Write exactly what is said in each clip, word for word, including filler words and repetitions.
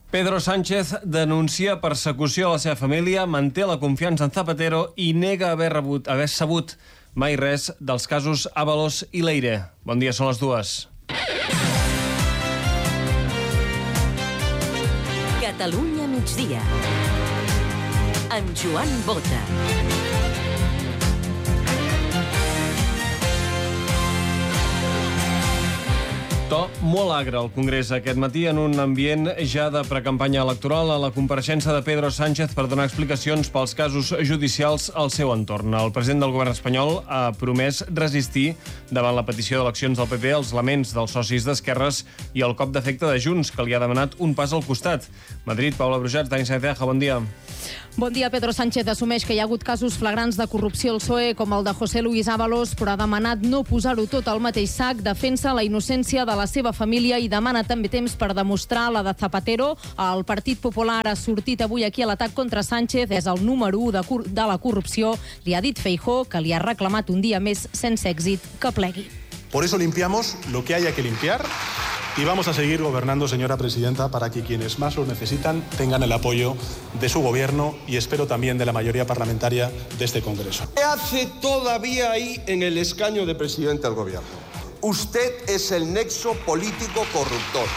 Pedro Sánchez denuncia persecució a la seva família, manté la confiança en Zapatero i nega haver, rebut, haver sabut mai res dels casos Ábalos i Leire. Bon dia, són les dues. Catalunya migdia amb Joan Bota. To molt agre al Congrés aquest matí en un ambient ja de precampanya electoral a la compareixença de Pedro Sánchez per donar explicacions pels casos judicials al seu entorn. El president del govern espanyol ha promès resistir davant la petició d'eleccions del P P, els laments dels socis d'esquerres i el cop d'efecte de Junts, que li ha demanat un pas al costat. Madrid, Paula Brujats, Dani Sánchez, bon dia. Bon dia. Pedro Sánchez assumeix que hi ha hagut casos flagrants de corrupció al P S O E, com el de José Luis Ábalos, però ha demanat no posar-ho tot al mateix sac, defensa la innocència de la seva família i demana també temps per demostrar la de Zapatero. El Partit Popular ha sortit avui aquí a l'atac contra Sánchez, és el número u de, de la corrupció. Li ha dit Feijóo que li ha reclamat un dia més sense èxit que plegui. Por eso limpiamos lo que haya que limpiar y vamos a seguir gobernando, señora presidenta, para que quienes más lo necesitan tengan el apoyo de su gobierno y espero también de la mayoría parlamentaria de este Congreso. ¿Qué hace todavía ahí en el escaño de presidente del gobierno? Usted es el nexo político corruptor.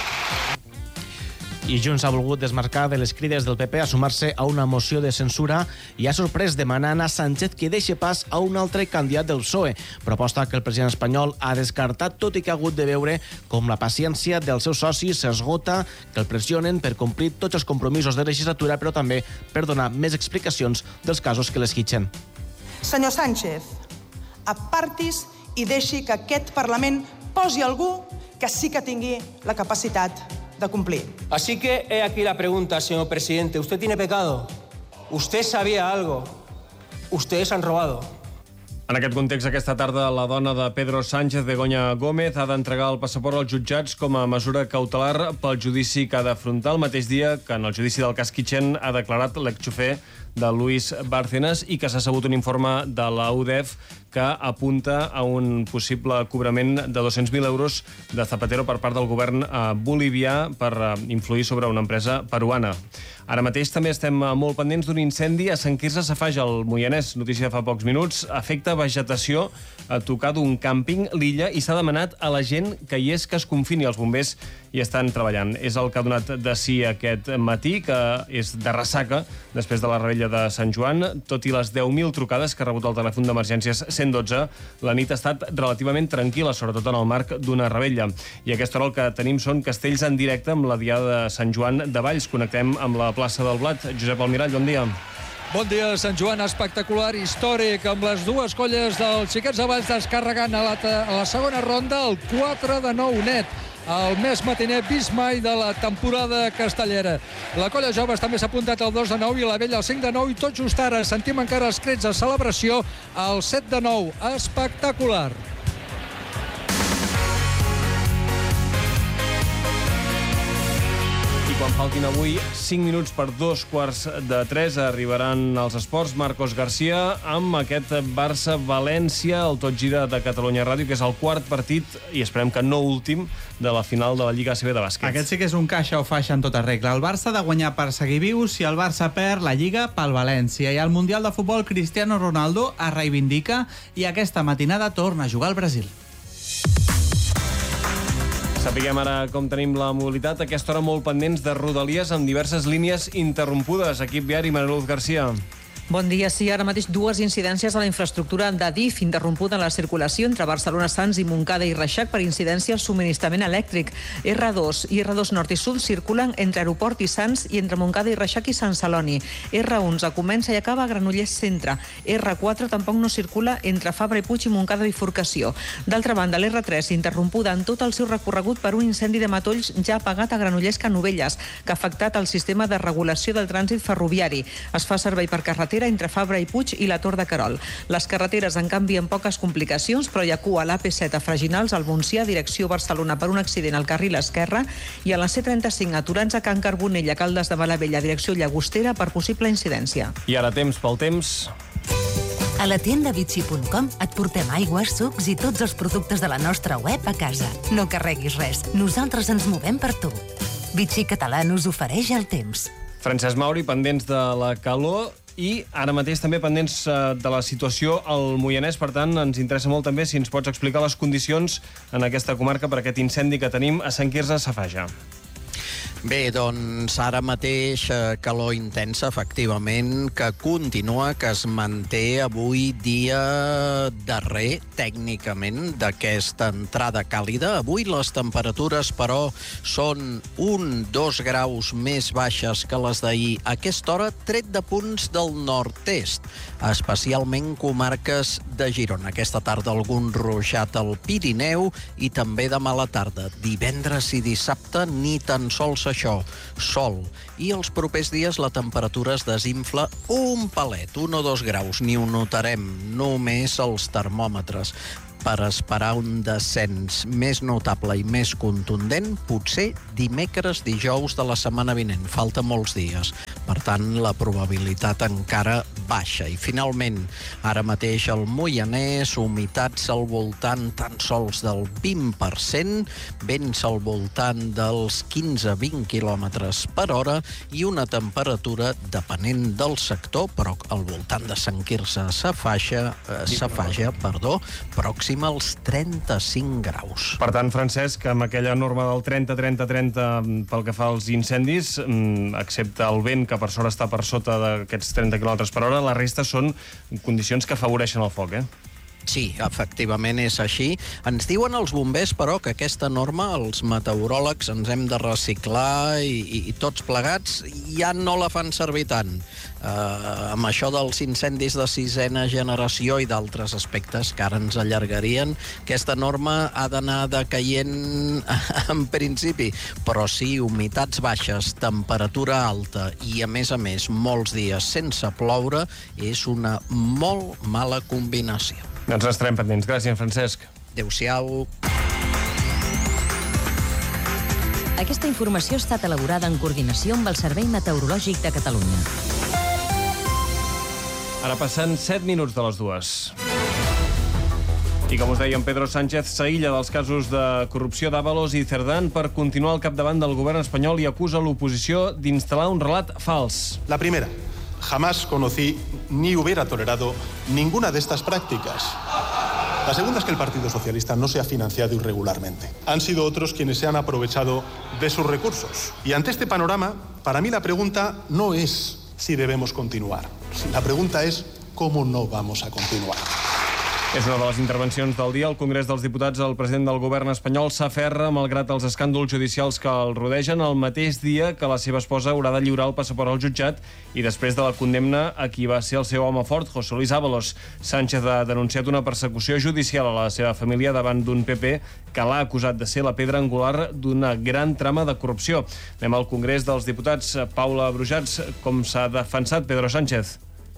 I Junts ha volgut desmarcar de les crides del P P a sumar-se a una moció de censura i ha sorprès demanant a Sánchez que deixi pas a un altre candidat del P S O E, proposta que el president espanyol ha descartat, tot i que ha hagut de veure com la paciència dels seus socis s'esgota, que el pressionen per complir tots els compromisos de legislatura, però també per donar més explicacions dels casos que l'esquitxen. Senyor Sánchez, apartis i deixi que aquest Parlament posi algú que sí que tingui la capacitat de cumplir. Así que he aquí la pregunta, señor presidente. ¿Usted tiene pecado? ¿Usted sabía algo? ¿Ustedes han robado? En aquest context, aquesta tarda, la dona de Pedro Sánchez, Begoña Gómez, ha d'entregar el passaport als jutjats com a mesura cautelar pel judici que ha d'afrontar, el mateix dia que en el judici del cas Kitchen ha declarat l'exxofer de Luis Bárcenas i que s'ha sabut un informe de la U D E F que apunta a un possible cobrament de dos-cents mil euros de Zapatero per part del govern bolivià per influir sobre una empresa peruana. Ara mateix també estem molt pendents d'un incendi a Sant Quirze Safaja, al Moianès. Notícia de fa pocs minuts. Afecta vegetació a tocar d'un càmping l'illa i s'ha demanat a la gent que hi és que es confini. Els bombers hi estan treballant. És el que ha donat de si aquest matí, que és de ressaca després de la revetlla de Sant Joan. Tot i les deu mil trucades que ha rebut el telèfon d'emergències cent dotze, la nit ha estat relativament tranquil·la, sobretot en el marc d'una revetlla. I a aquesta hora el que tenim són castells en directe amb la diada de Sant Joan de Valls. Connectem amb la plaça del Blat. Josep Almirall, bon dia. Bon dia, Sant Joan, espectacular, històric, amb les dues colles dels Xiquets de Valls descarregant a la, a la segona ronda el quatre de nou net. El més matiner vist mai de la temporada castellera. La colla joves també s'ha apuntat al dos de nou i la vella al cinc de nou i tot just ara sentim encara els crits de celebració al set de nou. Espectacular. Quan faltin avui cinc minuts per dos quarts de tres arribaran als esports. Marcos García amb aquest Barça-València, el Tot Gira de Catalunya Ràdio, que és el quart partit, i esperem que no últim, de la final de la Lliga A C B de bàsquet. Aquest sí que és un caixa o faixa en tota regla. El Barça ha de guanyar per seguir viu. Si el Barça perd, la Lliga pel València. I al Mundial de Futbol, Cristiano Ronaldo es reivindica i aquesta matinada torna a jugar al Brasil. Sapiguem ara com tenim la mobilitat. A aquesta hora molt pendents de Rodalies amb diverses línies interrompudes. Equip viari, Mariluz García. Bon dia. Sí, ara mateix dues incidències a la infraestructura d'Adif, interrompuda en la circulació entre Barcelona Sants i Montcada i Reixac per incidència al subministrament elèctric. R dos i R dos Nord i Sud circulen entre Aeroport i Sants i entre Montcada i Reixac i Sant Celoni. R onze comença i acaba a Granollers Centre. R quatre tampoc no circula entre Fabra i Puig i Montcada Bifurcació. D'altra banda, l'R tres interrompuda en tot el seu recorregut per un incendi de matolls ja apagat a Granollers Canovelles, que ha afectat el sistema de regulació del trànsit ferroviari. Es fa servei per carretera entre Fabra i Puig i la Tor de Querol. Les carreteres, en canvi, amb poques complicacions, però hi ha cua a l'A P set a Freginals, al Montsià, direcció Barcelona, per un accident al carril esquerre, i a la C trenta-cinc aturats a Can Carbonell, a Caldes de Malavella, direcció Llagostera, per possible incidència. I ara temps pel temps. A la tienda Vichy punt com et portem aigües, sucs i tots els productes de la nostra web a casa. No carreguis res, nosaltres ens movem per tu. Vichy Català us ofereix el temps. Francesc Mauri, pendents de la calor i ara mateix també pendents de la situació al Moianès. Per tant, ens interessa molt també si ens pots explicar les condicions en aquesta comarca per aquest incendi que tenim a Sant Quirze Safaja. Bé, doncs ara mateix calor intensa, efectivament, que continua, que es manté avui dia darrer, tècnicament, d'aquesta entrada càlida. Avui les temperatures, però, són un, dos graus més baixes que les d'ahir. A aquesta hora, tret de punts del nord-est, especialment comarques de Girona. Aquesta tarda algun ruixat al Pirineu i també demà a la tarda. Divendres i dissabte ni tan sols això, sol. I els propers dies la temperatura es desinfla un palet, un o dos graus, ni ho notarem, només els termòmetres. Per esperar un descens més notable i més contundent, potser dimecres, dijous de la setmana vinent. Falta molts dies. Per tant, la probabilitat encara baixa. I finalment, ara mateix al Moianès, humitats al voltant tan sols del vint per cent, vents al voltant dels quinze a vint quilòmetres per hora i una temperatura, depenent del sector, però al voltant de Sant Quirze Safaja, eh, Safaja, perdó, pròxim als trenta-cinc graus. Per tant, Francesc, amb aquella norma del trenta trenta trenta pel que fa als incendis, excepte el vent, que per sort està per sota d'aquests trenta quilòmetres per hora, la resta són condicions que afavoreixen el foc, eh? Sí, efectivament és així. Ens diuen els bombers, però, que aquesta norma els meteoròlegs ens hem de reciclar i, i, i tots plegats ja no la fan servir tant. Uh, amb això dels incendis de sisena generació i d'altres aspectes que ara ens allargarien, aquesta norma ha d'anar decaient en principi, però sí, humitats baixes, temperatura alta i, a més a més, molts dies sense ploure, és una molt mala combinació. Doncs estarem pendents. Gràcies, Francesc. Adéu-siau. Aquesta informació ha estat elaborada en coordinació amb el Servei Meteorològic de Catalunya. Ara passen set minuts de les dues. I com us dèiem, Pedro Sánchez s'aïlla dels casos de corrupció d'Ábalos i Cerdán per continuar al capdavant del govern espanyol i acusa l'oposició d'instal·lar un relat fals. La primera. Jamás conocí ni hubiera tolerado ninguna de estas prácticas. La segunda es que el Partido Socialista no se ha financiado irregularmente. Han sido otros quienes se han aprovechado de sus recursos. Y ante este panorama, para mí la pregunta no es si debemos continuar. La pregunta es cómo no vamos a continuar. És una de les intervencions del dia. Al Congrés dels Diputats, el president del govern espanyol s'aferra, malgrat els escàndols judicials que el rodegen, el mateix dia que la seva esposa haurà de lliurar el passaport al jutjat i després de la condemna a qui va ser el seu home fort, José Luis Ábalos. Sánchez ha denunciat una persecució judicial a la seva família davant d'un P P que l'ha acusat de ser la pedra angular d'una gran trama de corrupció. Anem al Congrés dels Diputats. Paula Brujats, com s'ha defensat Pedro Sánchez?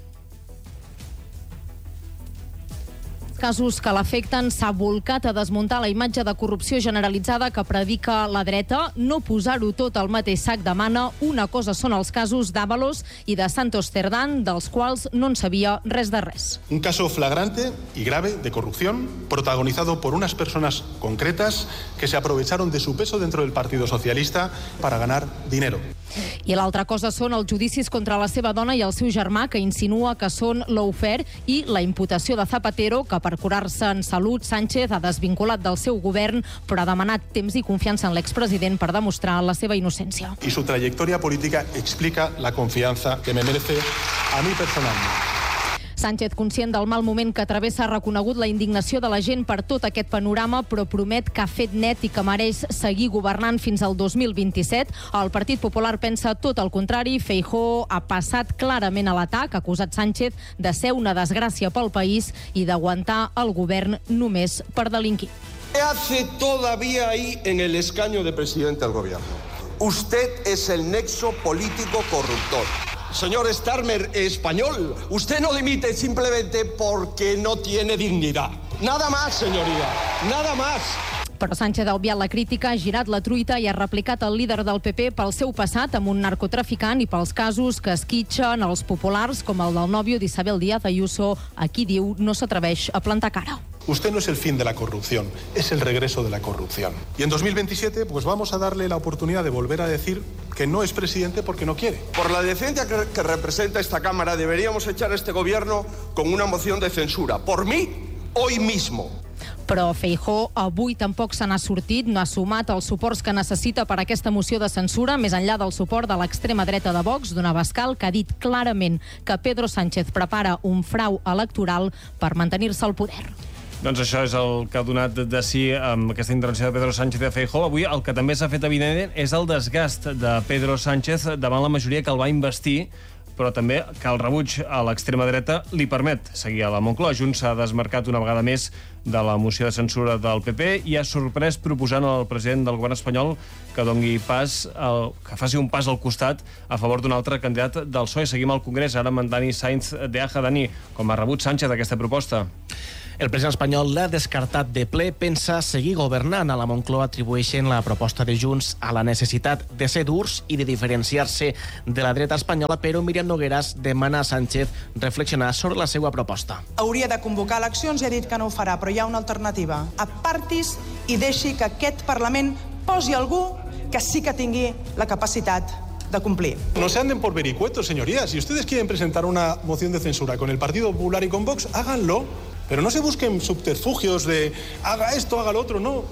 Casos que l'afecten, s'ha volcat a desmuntar la imatge de corrupció generalitzada que predica la dreta. No posar-ho tot al mateix sac demana. Una cosa són els casos d'Ábalos i de Santos Cerdán, dels quals no en sabia res de res. Un caso flagrante y grave de corrupción protagonizado por unas personas concretas que se aprovecharon de su peso dentro del Partido Socialista para ganar dinero. I l'altra cosa són els judicis contra la seva dona i el seu germà, que insinua que són lawfare, i la imputació de Zapatero, que per curar-se en salut, Sánchez ha desvinculat del seu govern, però ha demanat temps i confiança en l'expresident per demostrar la seva innocència. Y su trayectoria política explica la confianza que me merece a mí personalmente. Sánchez, conscient del mal moment que travessa, ha reconegut la indignació de la gent per tot aquest panorama, però promet que ha fet net i que mereix seguir governant fins al dos mil vint-i-set. El Partit Popular pensa tot el contrari. Feijóo ha passat clarament a l'atac, ha acusat Sánchez de ser una desgràcia pel país i d'aguantar el govern només per delinquir. ¿Qué hace todavía ahí en el escaño de presidente del gobierno? Usted es el nexo político corruptor. Señor Starmer español, usted no dimite simplemente porque no tiene dignidad. Nada más, señoría, nada más. Però Sánchez ha obviat la crítica, ha girat la truita i ha replicat el líder del P P pel seu passat amb un narcotraficant i pels casos que esquitxen els populars, com el del nòvio d'Isabel Díaz Ayuso, a qui diu no s'atreveix a plantar cara. Usted no es el fin de la corrupción, es el regreso de la corrupción. Y en dos mil veintisiete, pues vamos a darle la oportunidad de volver a decir que no es presidente porque no quiere. Por la decencia que, que representa esta Cámara, deberíamos echar a este gobierno con una moción de censura. Por mí, hoy mismo. Però Feijóo avui tampoc se n'ha sortit, no ha sumat els suports que necessita per a aquesta moció de censura, més enllà del suport de l'extrema dreta de Vox, d'un Abascal que ha dit clarament que Pedro Sánchez prepara un frau electoral per mantenir-se al poder. Doncs això és el que ha donat de si amb aquesta intervenció de Pedro Sánchez de Feijóo. Avui el que també s'ha fet evident és el desgast de Pedro Sánchez davant la majoria que el va investir, però també que el rebuig a l'extrema dreta li permet seguir a la Moncloa. Junts s'ha desmarcat una vegada més de la moció de censura del P P i ha sorprès proposant al president del govern espanyol que doni pas, el, que faci un pas al costat a favor d'un altre candidat del P S O E. Seguim al Congrés, ara amb en Dani Sainz de Aja. Dani, com ha rebut Sánchez aquesta proposta? El president espanyol l'ha descartat de ple, pensa seguir governant. A la Moncloa atribueixen la proposta de Junts a la necessitat de ser durs i de diferenciar-se de la dreta espanyola, però Míriam Nogueras demana a Sánchez reflexionar sobre la seva proposta. Hauria de convocar eleccions i ha dit que no ho farà, però hi ha una alternativa. Apartis i deixi que aquest Parlament posi algú que sí que tingui la capacitat de cumplir. No se anden por vericuetos, señorías. Si ustedes quieren presentar una moción de censura con el Partido Popular y con Vox, háganlo. Pero no se busquen subterfugios de haga esto, haga lo otro, no.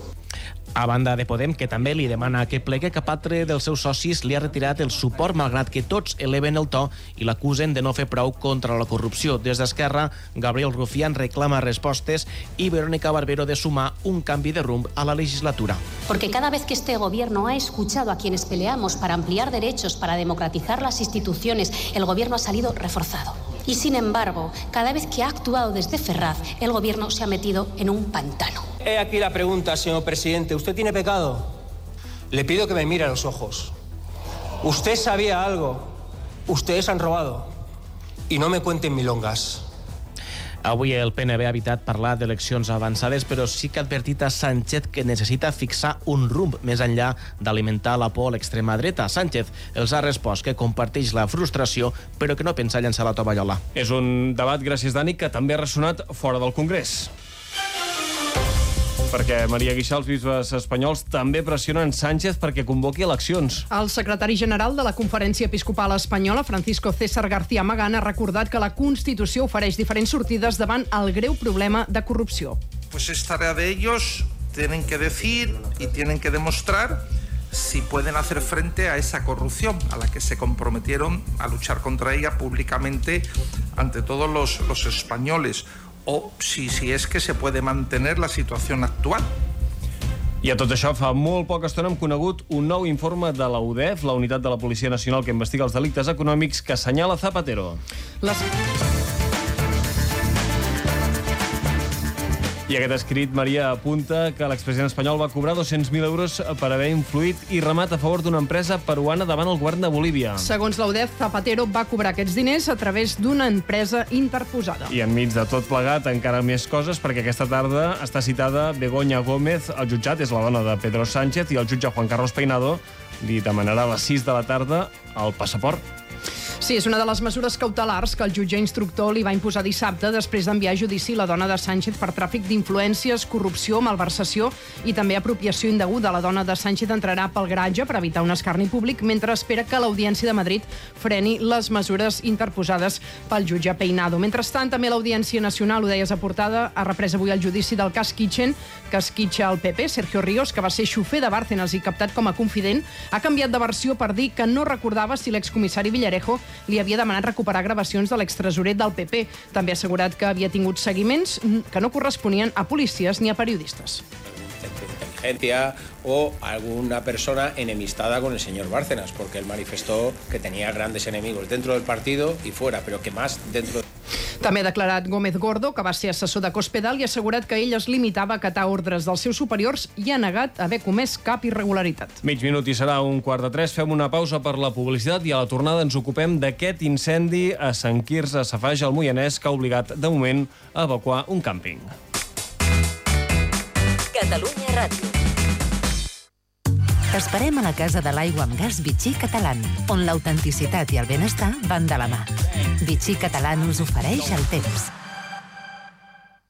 A banda de Podem, que també li demana que plegue, cap altre dels seus socis li ha retirat el suport, malgrat que tots eleven el to i l'acusen de no fer prou contra la corrupció. Des d'Esquerra, Gabriel Rufián reclama respostes i Verónica Barbero de sumar un canvi de rumb a la legislatura. Porque cada vez que este gobierno ha escuchado a quienes peleamos para ampliar derechos, para democratizar las instituciones, el gobierno ha salido reforzado. Y sin embargo, cada vez que ha actuado desde Ferraz, el gobierno se ha metido en un pantano. He aquí la pregunta, señor presidente. ¿Usted tiene pecado? Le pido que me mire a los ojos. Usted sabía algo. Ustedes han robado. Y no me cuenten milongas. Avui el P N B ha evitat parlar d'eleccions avançades, però sí que ha advertit a Sánchez que necessita fixar un rumb més enllà d'alimentar la por a l'extrema dreta. Sánchez els ha respost que comparteix la frustració, però que no pensa llançar la tovallola. És un debat, gràcies Dani, que també ha ressonat fora del Congrés. Perquè Maria Guixà, els bisbes espanyols també pressionen Sánchez perquè convoqui eleccions. El secretari general de la Conferència Episcopal Espanyola, Francisco César García Magán, ha recordat que la Constitució ofereix diferents sortides davant el greu problema de corrupció. Pues es tarea de ellos, tienen que decir y tienen que demostrar si pueden hacer frente a esa corrupción a la que se comprometieron a luchar contra ella públicamente ante todos los, los españoles. O si, si és que se puede mantener la situació actual. I a tot això, fa molt poca estona hem conegut un nou informe de la U D E F, la unitat de la Policia Nacional que investiga els delictes econòmics, que assenyala Zapatero. Les... I aquest escrit, Maria, apunta que l'expresident espanyol va cobrar dos-cents mil euros per haver influït i remat a favor d'una empresa peruana davant el govern de Bolívia. Segons la U D E F, Zapatero va cobrar aquests diners a través d'una empresa interposada. I enmig de tot plegat, encara més coses, perquè aquesta tarda està citada Begoña Gómez al jutjat, és la dona de Pedro Sánchez, i el jutge Juan Carlos Peinado li demanarà a les sis de la tarda el passaport. Sí, és una de les mesures cautelars que el jutge instructor li va imposar dissabte després d'enviar a judici la dona de Sánchez per tràfic d'influències, corrupció, malversació i també apropiació indeguda. La dona de Sánchez entrarà pel garatge per evitar un escarni públic mentre espera que l'Audiència de Madrid freni les mesures interposades pel jutge Peinado. Mentrestant, també l'Audiència Nacional, ho deies a portada, ha reprès avui el judici del cas Kitchen, que esquitxa el P P. Sergio Ríos, que va ser xofer de Bárcenas i captat com a confident, ha canviat de versió per dir que no recordava si l'excomissari Villarejo li havia demanat recuperar gravacions de l'extresorer del P P. També ha assegurat que havia tingut seguiments que no corresponien a policies ni a periodistes. Inteligencia o alguna persona enemistada con el señor Bárcenas, porque él manifestó que tenía grandes enemigos dentro del partido y fuera, pero que más dentro de... També ha declarat Gómez Gordo, que va ser assessor de Cospedal, i ha assegurat que ell es limitava a acatar ordres dels seus superiors i ha negat haver comès cap irregularitat. Mig minut i serà un quart de tres. Fem una pausa per la publicitat i a la tornada ens ocupem d'aquest incendi a Sant Quirze Safaja, al Moianès, que ha obligat, de moment, a evacuar un càmping. Catalunya Ràdio. T'esperem a la Casa de l'Aigua amb Gas Vichy Catalán, on l'autenticitat i el benestar van de la mà. Vichy Catalán us ofereix el temps.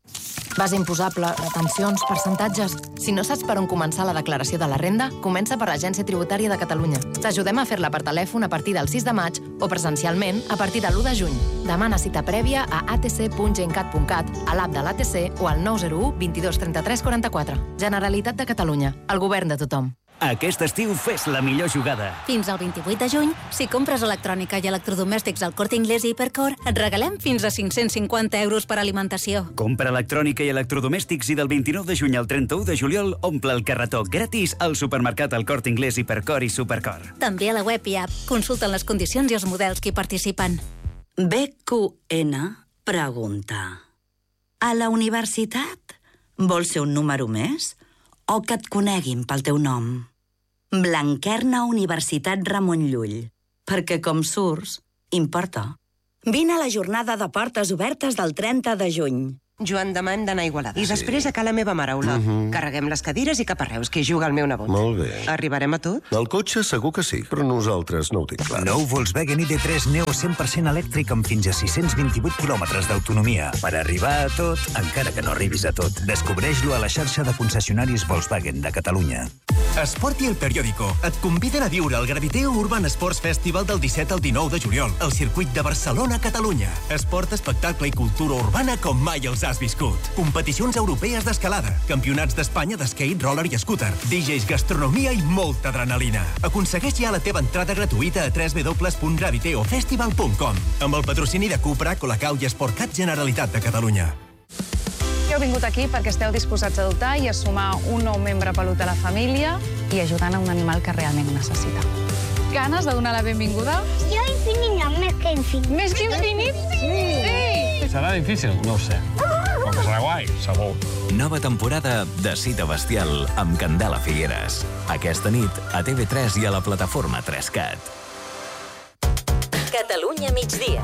Base imposable, retencions, percentatges... Si no saps per on començar la declaració de la renda, comença per l'Agència Tributària de Catalunya. T'ajudem a fer-la per telèfon a partir del sis de maig o presencialment a partir de l'u de juny. Demana cita prèvia a a t c punt gencat punt cat, a l'app de l'A T C o al nou zero u vint dos trenta-tres quaranta-quatre. Generalitat de Catalunya. El govern de tothom. Aquest estiu fes la millor jugada. Fins al vint-i-vuit de juny, si compres electrònica i electrodomèstics al Corte Inglés i Hipercor, et regalem fins a cinc-cents cinquanta euros per alimentació. Compra electrònica i electrodomèstics i del vint-i-nou de juny al trenta-u de juliol omple el carretó gratis al supermercat al Corte Inglés, Hipercor i Supercor. També a la web i app. Consulten les condicions i els models que hi participen. B Q N pregunta: a la universitat vols ser un número més o que et coneguin pel teu nom? Blanquerna Universitat Ramon Llull, perquè com surts, importa. Vine a la jornada de portes obertes del trenta de juny. Joan Damant d'anar a Igualada. I després a Cala Meva Mare Olot. Mhm. Carreguem les cadires i cap a Reus, que hi juga el meu nebot. Molt bé. Arribarem a tot? El cotxe segur que sí, però nosaltres no ho tinc clar. Nou Volkswagen I D tres Neo cent per cent elèctric amb fins a sis-cents vint-i-vuit quilòmetres d'autonomia. Per arribar a tot, encara que no arribis a tot, descobreix-lo a la xarxa de concessionaris Volkswagen de Catalunya. Esport i El Periódico et conviden a viure el Graviteo Urban Sports Festival del disset al dinou de juliol al circuit de Barcelona, Catalunya. Esport, espectacle i cultura urbana com mai els has viscut. Competicions europees d'escalada, campionats d'Espanya d'skate, roller i scooter, D Js, gastronomia i molta adrenalina. Aconsegueix ja la teva entrada gratuïta a w w w punt graviteo festival punt com amb el patrocini de Cupra, Colacau i Sportcat Generalitat de Catalunya. Heu vingut aquí perquè esteu disposats a adoptar i a sumar un nou membre pelut a la família i ajudant a un animal que realment ho necessita. Ganes de donar la benvinguda? Jo infinit no, més que infinit. Més que infinit? Sí! Serà difícil? No ho sé. Però que serà guai, segur. Nova temporada de Cita Bestial amb Candela Figueres. Aquesta nit a T V tres i a la plataforma tres cat. Catalunya migdia.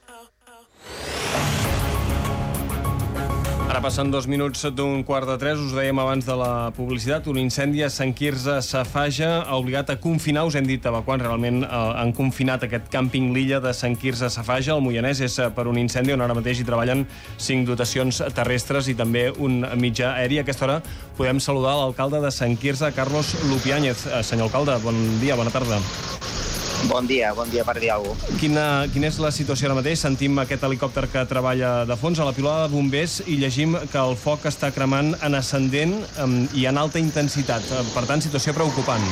Ara passen dos minuts d'un quart de tres, us dèiem abans de la publicitat, un incendi a Sant Quirze Safaja ha obligat a confinar, us hem dit evacuant, realment eh, han confinat aquest càmping L'Illa de Sant Quirze Safaja, al Moianès, és per un incendi on ara mateix hi treballen cinc dotacions terrestres i també un mitjà aeri. A aquesta hora podem saludar l'alcalde de Sant Quirze, Carlos Lupiáñez. Eh, senyor alcalde, bon dia, bona tarda. Bon dia, bon dia per dir alguna cosa. Quina, quina és la situació ara mateix? Sentim aquest helicòpter que treballa de fons a la pilota de bombers i llegim que el foc està cremant en ascendent um, i en alta intensitat. Per tant, situació preocupant.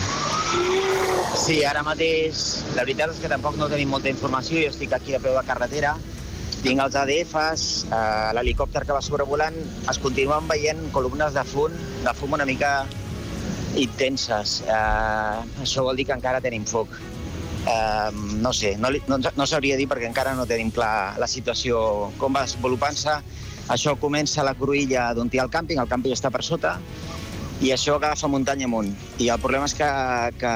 Sí, ara mateix, la veritat és que tampoc no tenim molta informació. Jo estic aquí a peu de carretera, tinc els A D Fs, eh, l'helicòpter que va sobrevolant, es continuen veient columnes de fum, de fum una mica intenses. Eh, això vol dir que encara tenim foc. Uh, no sé, no, no, no sabria dir perquè encara no tenim clar la situació com va desenvolupant-se. Això comença a la cruïlla d'on hi ha el càmping, el càmping està per sota, i això agafa muntanya amunt. I el problema és que, que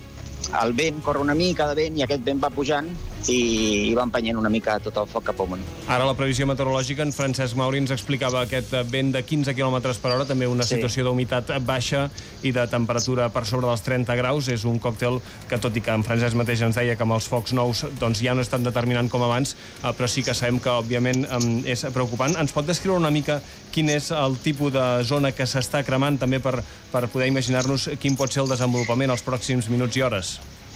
el vent corre una mica de vent i aquest vent va pujant i, i va empenyent una mica tot el foc cap amunt. Ara la previsió meteorològica, en Francesc Mauri ens explicava aquest vent de quinze quilòmetres per hora, també una sí. situació d'humitat baixa i de temperatura per sobre dels trenta graus. És un còctel que, tot i que en Francesc mateix ens deia que amb els focs nous doncs, ja no és tan determinant com abans, però sí que sabem que, òbviament, és preocupant. Ens pot descriure una mica quin és el tipus de zona que s'està cremant, també per, per poder imaginar-nos quin pot ser el desenvolupament els pròxims minuts i hores?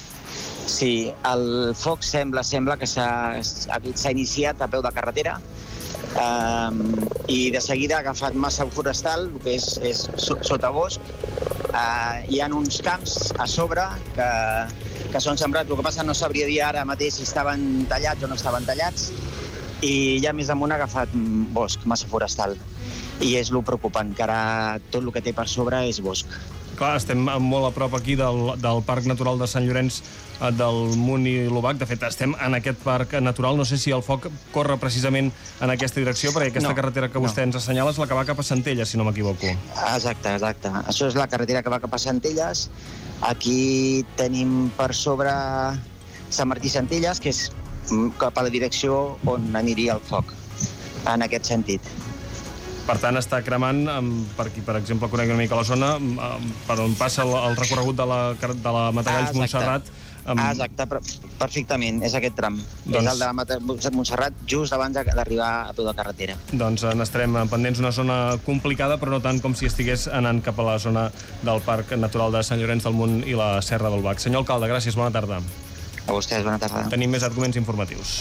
Sí, el foc sembla sembla que s'ha iniciat a peu de carretera um, i de seguida ha agafat massa forestal, el que és, és sotabosc. Uh, hi ha uns camps a sobre que, que són sembrats. El que passa no sabria dir ara mateix si estaven tallats o no estaven tallats, i ja més damunt ha agafat bosc, massa forestal. I és lo preocupant, que ara tot el que té per sobre és bosc. Clar, estem molt a prop aquí del, del Parc Natural de Sant Llorenç del Munt i l'Obac. De fet, estem en aquest parc natural. No sé si el foc corre precisament en aquesta direcció, perquè aquesta no, carretera que vostè no. ens assenyala és la que va cap a Centelles, si no m'equivoco. Exacte, exacte. Això és la carretera que va cap a Centelles. Aquí tenim per sobre Sant Martí Centelles, que és cap a la direcció on aniria el foc, en aquest sentit. Per tant, està cremant, per aquí, per exemple, conec una mica la zona, per on passa el, el recorregut de la, de la Matagalls-Montserrat, Amb... Ah, exacte, perfectament, és aquest tram. Doncs... És el de Montserrat, just abans d'arribar a peu de carretera. Doncs n'estarem pendents, una zona complicada, però no tant com si estigués anant cap a la zona del Parc Natural de Sant Llorenç del Munt i la Serra del Bac. Senyor alcalde, gràcies, bona tarda. A vostès, bona tarda. Tenim més arguments informatius.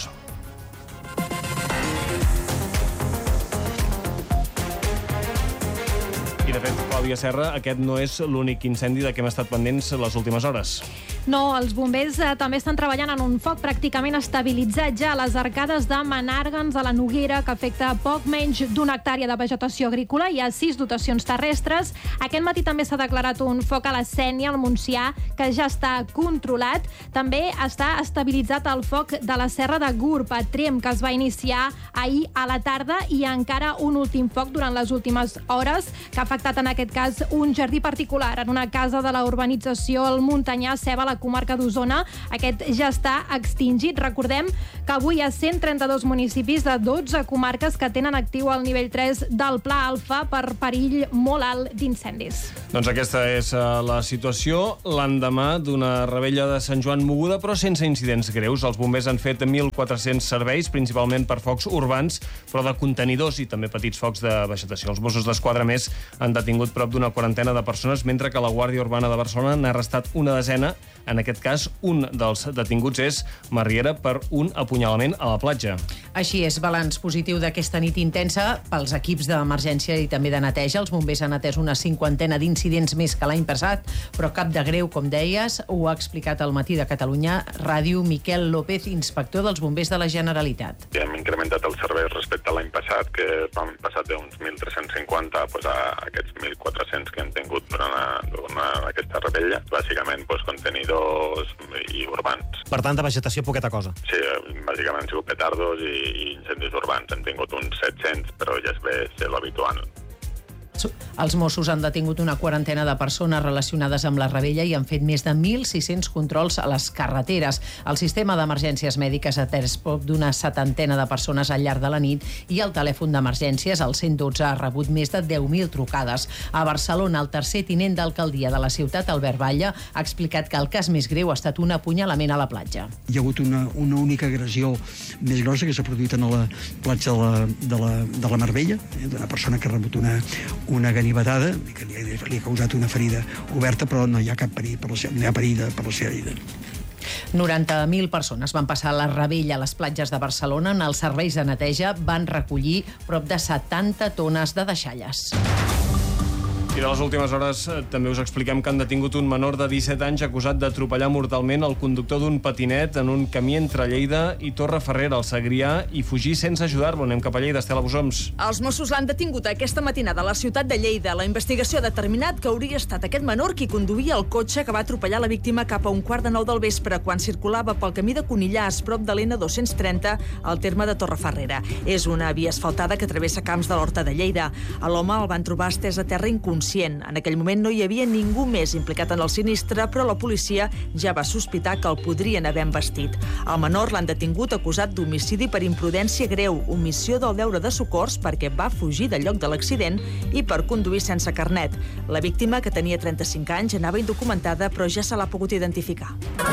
I, de fet, Clàudia Serra, aquest no és l'únic incendi de què hem estat pendents les últimes hores. No, els bombers eh, també estan treballant en un foc pràcticament estabilitzat ja a les arcades de Menàrguens, a la Noguera, que afecta poc menys d'una hectàrea de vegetació agrícola. Hi ha sis dotacions terrestres. Aquest matí també s'ha declarat un foc a la Sénia, al Montsià, que ja està controlat. També està estabilitzat el foc de la Serra de Gurb, a Tremp, que es va iniciar ahir a la tarda, i encara un últim foc durant les últimes hores, que ha afectat en aquest cas un jardí particular en una casa de la urbanització El Muntanyà, Ceba, a la comarca d'Osona. Aquest ja està extingit. Recordem que avui hi ha cent trenta-dos municipis de dotze comarques que tenen actiu el nivell tres del Pla Alfa per perill molt alt d'incendis. Doncs aquesta és uh, la situació l'endemà d'una rebella de Sant Joan moguda, però sense incidents greus. Els bombers han fet mil quatre-cents serveis, principalment per focs urbans, però de contenidors i també petits focs de vegetació. Els Mossos d'Esquadra, més, han detingut prop d'una quarantena de persones, mentre que la Guàrdia Urbana de Barcelona n'ha arrestat una desena. En aquest cas, un dels detinguts és Marriera per un apunyalament a la platja. Així és, balanç positiu d'aquesta nit intensa pels equips d'emergència i també de neteja. Els bombers han atès una cinquantena d'incidents més que l'any passat, però cap de greu, com deies. Ho ha explicat al Matí de Catalunya Ràdio Miquel López, inspector dels bombers de la Generalitat. Hem incrementat els serveis respecte a l'any passat, que hem passat d'uns mil tres-cents cinquanta pues, a aquests mil quatre-cents que hem tingut durant, la, durant aquesta rebella. Bàsicament, pues, contenidors i urbans. Per tant, de vegetació, poqueta cosa. Sí, bàsicament han sigut petardos i, i incendis urbans. Hem tingut uns set-cents, però ja es ve ser l'habitual. Els Mossos han detingut una quarantena de persones relacionades amb la rebella i han fet més de mil sis-cents controls a les carreteres. El sistema d'emergències mèdiques ha atès prop d'una setantena de persones al llarg de la nit i el telèfon d'emergències, el cent dotze, ha rebut més de deu mil trucades. A Barcelona, el tercer tinent d'alcaldia de la ciutat, Albert Batlle, ha explicat que el cas més greu ha estat un apunyalament a la platja. Hi ha hagut una, una única agressió més grossa que s'ha produït a la platja de la, de la, de la Marbella, eh, d'una persona que ha rebut una, una ganivetada, que li ha, li ha causat una ferida oberta, però no hi ha cap perill per la seva, no hi ha perill per la seva vida. noranta mil persones van passar la rebella a les platges de Barcelona. En els serveis de neteja van recollir prop de setanta tones de deixalles. I de les últimes hores eh, també us expliquem que han detingut un menor de disset anys acusat d'atropellar mortalment el conductor d'un patinet en un camí entre Lleida i Torreferrera, al Segrià, i fugir sense ajudar-lo. Anem cap a Lleida, Estela Bosoms. Els Mossos l'han detingut aquesta matinada a la ciutat de Lleida. La investigació ha determinat que hauria estat aquest menor qui conduïa el cotxe que va atropellar la víctima cap a un quart de nou del vespre, quan circulava pel camí de Conillàs, prop de l'N dos-cents trenta, al terme de Torreferrera. És una via asfaltada que travessa camps de l'Horta de Lleida. A l'home el van trobar estès a terra inconscient. En aquell moment no hi havia ningú més implicat en el sinistre, però la policia ja va sospitar que el podrien haver embestit. El menor l'han detingut acusat d'homicidi per imprudència greu, omissió del deure de socors perquè va fugir del lloc de l'accident i per conduir sense carnet. La víctima, que tenia trenta-cinc anys, anava indocumentada, però ja se l'ha pogut identificar.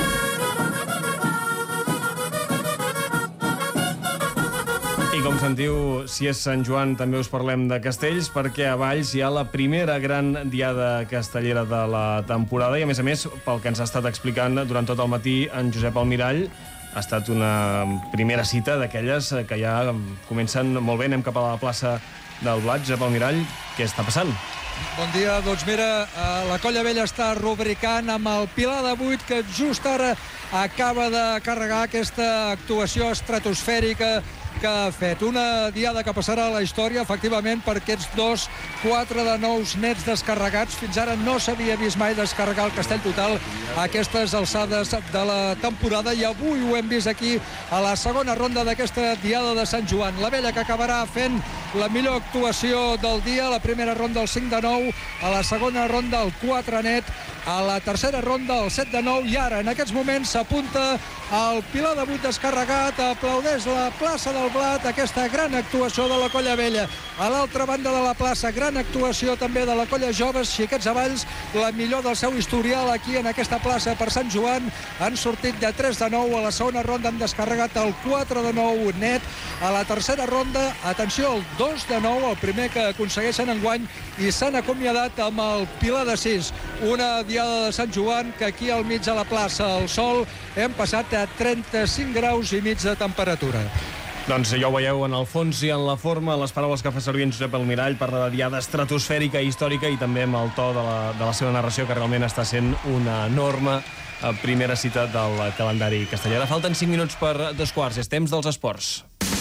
I com sentiu, si és Sant Joan, també us parlem de castells, perquè a Valls hi ha la primera gran diada castellera de la temporada i, a més a més, pel que ens ha estat explicant durant tot el matí en Josep Almirall, ha estat una primera cita d'aquelles que ja comencen molt bé. Anem cap a la plaça del Blat. Josep Almirall, què està passant? Bon dia, doncs mira, la Colla Vella està rubricant amb el Pilar de Vuit, que just ara acaba de carregar aquesta actuació estratosfèrica que ha fet. Una diada que passarà a la història, efectivament, per aquests dos, quatre de nous nets descarregats. Fins ara no s'havia vist mai descarregar el castell total a aquestes alçades de la temporada, i avui ho hem vist aquí a la segona ronda d'aquesta diada de Sant Joan. La Vella, que acabarà fent la millor actuació del dia. A la primera ronda el cinc de nou, a la segona ronda el quatre net, a la tercera ronda el set de nou, i ara en aquests moments s'apunta el Pilar de vuit descarregat, aplaudeix la plaça del Blat, aquesta gran actuació de la Colla Vella. A l'altra banda de la plaça, gran actuació també de la Colla Joves, Xiquets Avalls, la millor del seu historial aquí en aquesta plaça per Sant Joan. Han sortit de tres de nou, a la segona ronda han descarregat el quatre de nou net, a la tercera ronda, atenció, el dos de nou, el primer que aconsegueixen enguany, i s'han acomiadat amb el Pilar de sis. Una diada de Sant Joan que aquí al mig de la plaça, al sol, hem passat a trenta-cinc graus i mig de temperatura. Doncs ja ho veieu en el fons i en la forma, les paraules que fa servir en Josep Almirall per la diada estratosfèrica i històrica, i també amb el to de la, de la seva narració, que realment està sent una enorme primera cita del calendari castellà. Ara falten cinc minuts per dos quarts, és temps dels esports.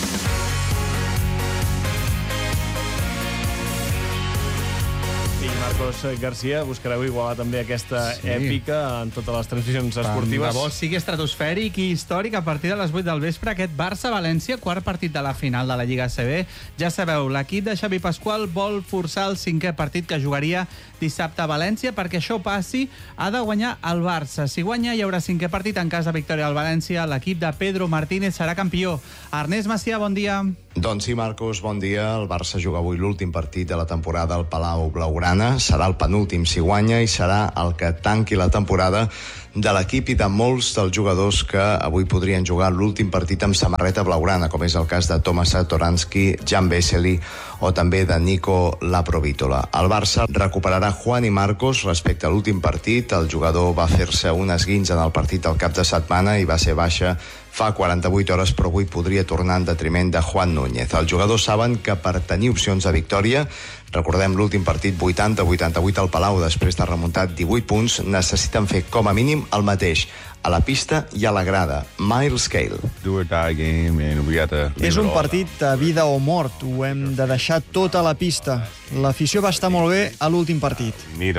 Marcos Garcia, buscareu igualar també aquesta sí. èpica en totes les transmissions esportives. Tant de bo sigui estratosfèric i històric a partir de les vuit del vespre, aquest Barça-València, quart partit de la final de la Lliga A C B. Ja sabeu, l'equip de Xavi Pasqual vol forçar el cinquè partit que jugaria dissabte a València. Perquè això passi, ha de guanyar el Barça. Si guanya, hi haurà cinquè partit. En cas de victòria al València, l'equip de Pedro Martínez serà campió. Ernest Macià, bon dia. Doncs sí, Marcos, bon dia. El Barça juga avui l'últim partit de la temporada al Palau Blaugrana. Serà el penúltim si guanya i serà el que tanqui la temporada de l'equip i de molts dels jugadors que avui podrien jugar l'últim partit amb samarreta blaugrana, com és el cas de Tomas Satoransky, Jan Vesely o també de Nico Laprovítola. El Barça recuperarà Juan i Marcos respecte a l'últim partit. El jugador va fer-se un esguinç en el partit al cap de setmana i va ser baixa fa quaranta-vuit hores, però avui podria tornar en detriment de Juan Núñez. Els jugadors saben que per tenir opcions de victòria, recordem l'últim partit vuitanta vuitanta-vuit al Palau, després de remuntar divuit punts, necessiten fer com a mínim el mateix a la pista i a la grada. Miles Cale. És un partit a vida o mort. Ho hem de deixar tot a la pista. L'afició va estar molt bé a l'últim partit.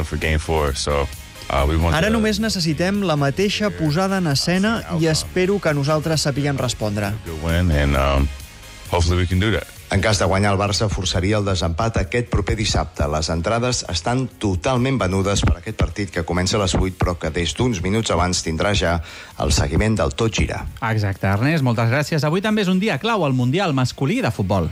Ara només necessitem la mateixa posada en escena i espero que nosaltres sapiguem respondre. En cas de guanyar, el Barça forçaria el desempat aquest proper dissabte. Les entrades estan totalment venudes per aquest partit que comença a les vuit, però que des d'uns minuts abans tindrà ja el seguiment del tot gira. Exacte, Ernest, moltes gràcies. Avui també és un dia clau al Mundial masculí de futbol.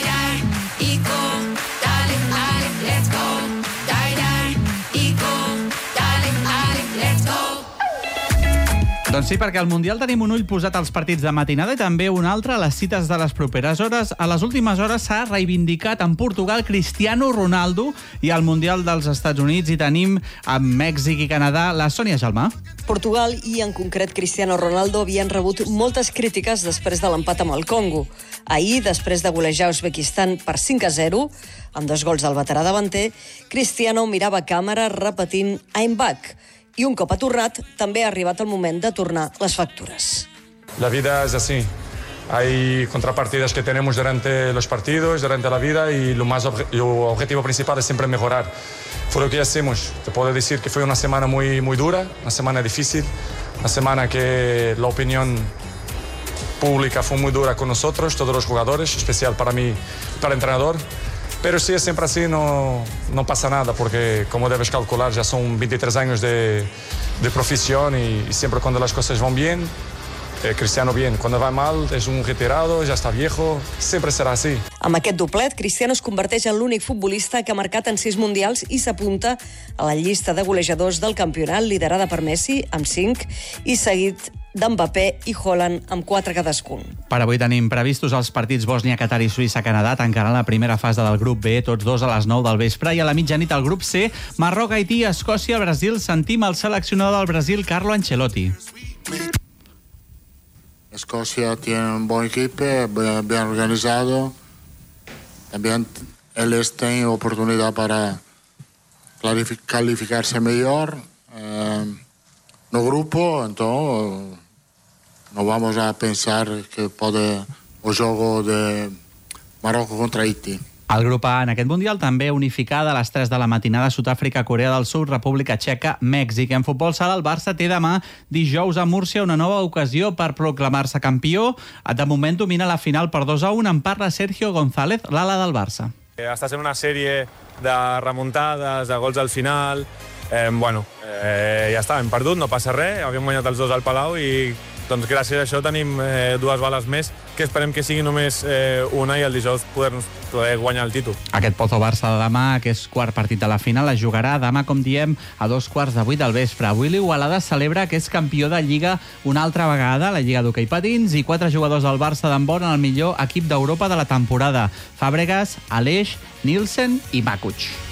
Doncs sí, perquè al Mundial tenim un ull posat als partits de matinada i també un altre a les cites de les properes hores. A les últimes hores s'ha reivindicat en Portugal Cristiano Ronaldo i al Mundial dels Estats Units hi tenim amb Mèxic i Canadà la Sònia Gelmà. Portugal i en concret Cristiano Ronaldo havien rebut moltes crítiques després de l'empat amb el Congo. Ahir, després de golejar Uzbekistan per cinc a zero, amb dos gols del veterà davanter, Cristiano mirava a càmera repetint I'm back. I un cop ha tornat, també ha arribat el moment de tornar les factures. La vida es así. Hay contrapartidas que tenemos durante los partidos, durante la vida, y lo más obje- lo objetivo principal es siempre mejorar. Fue lo que hacemos. Te puedo decir que fue una semana muy, muy dura, una semana difícil, una semana que la opinión pública fue muy dura con nosotros, todos los jugadores, especial para mí, para el entrenador. Pero si es siempre así, no, no pasa nada, porque como debes calcular, ya son veintitrés años de, de profesión y, y siempre cuando las cosas van bien, eh, Cristiano bien. Cuando va mal, es un retirado, ya está viejo, siempre será así. Amb aquest doblet, Cristiano es converteix en l'únic futbolista que ha marcat en sis mundials i s'apunta a la llista de golejadors del campionat, liderada per Messi, amb cinc, i seguit d'Mbappé i Haaland amb quatre cadascun. Per avui tenim previstos els partits Bòsnia, Qatar i Suïssa-Canadà, tancaran la primera fase del grup B, tots dos a les nou del vespre, i a la mitjanit al grup C, Marroc, Haití, Escòcia, Brasil. Sentim el seleccionador del Brasil, Carlo Ancelotti. Escocia tiene un buen equipo, bien organizado. También ellos tienen oportunidad para calificarse mejor eh, no grupo, entonces no vamos a pensar que puede o juego de Marruecos contra Haití. El grup A en aquest Mundial també unificada a les tres de la matinada: Sud-àfrica, Corea del Sud, República Txeca, Mèxic. En futbol sala, el Barça té demà dijous a Múrcia una nova ocasió per proclamar-se campió. De moment domina la final per dos a un. En parla Sergio González, l'ala del Barça. Està sent una sèrie de remuntades, de gols al final. Eh, bueno, eh, ja està, hem perdut, no passa res. Havíem guanyat els dos al Palau i doncs gràcies a això tenim eh, dues bales més, que esperem que sigui només eh, una i el dijous poder, poder guanyar el títol. Aquest Pozo-Barça de demà, que és quart partit de la final, es jugarà demà, com diem, a dos quarts de vuit del vespre. Avui l'Igualada celebra que és campió de Lliga una altra vegada, la Lliga d'Hoquei Patins, i quatre jugadors del Barça d'Embon en el millor equip d'Europa de la temporada: Fàbregas, Aleix, Nielsen i Makuch.